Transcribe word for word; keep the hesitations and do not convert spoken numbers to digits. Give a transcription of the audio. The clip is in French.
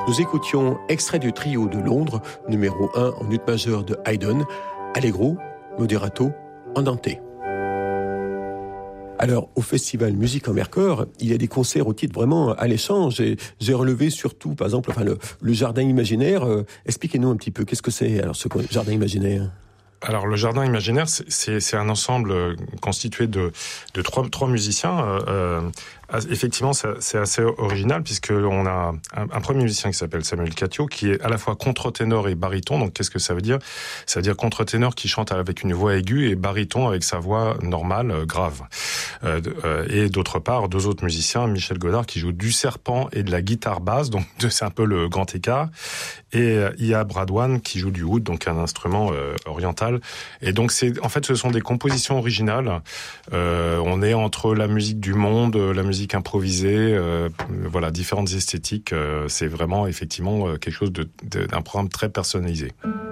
Nous écoutions extrait du trio de Londres, numéro un en ut majeur de Haydn, Allegro, Moderato, Andante. Alors, au festival Musique en Mercœur, il y a des concerts au titre vraiment alléchant. J'ai, j'ai relevé surtout, par exemple, enfin, le, le Jardin imaginaire. Euh, expliquez-nous un petit peu, qu'est-ce que c'est, alors, ce Jardin imaginaire ? Alors, le Jardin imaginaire, c'est, c'est, c'est un ensemble constitué de, de trois, trois musiciens. Euh, Effectivement, c'est assez original puisque on a un, un premier musicien qui s'appelle Samuel Catio qui est à la fois contre-ténor et baryton. Donc, qu'est-ce que ça veut dire ? Ça veut dire contre-ténor qui chante avec une voix aiguë et baryton avec sa voix normale, euh, grave. Euh, euh, et d'autre part, deux autres musiciens, Michel Godard qui joue du serpent et de la guitare basse, donc c'est un peu le grand écart. Et euh, Ia Bradwan qui joue du oud, donc un instrument euh, oriental. Et donc, c'est en fait, ce sont des compositions originales. Euh, on est entre la musique du monde, la musique improvisée, euh, voilà, différentes esthétiques. Euh, c'est vraiment effectivement quelque chose de, de, d'un programme très personnalisé.